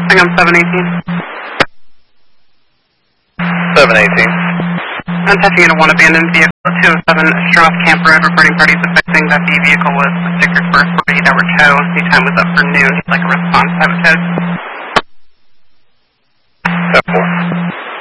Hang on, 718. 718. I'm touching into one abandoned vehicle at 207 Stroth Camp Road, reporting parties affecting that the vehicle was restricted for a 48-hour tow. The time was up for noon. He'd like a response. Have it towed.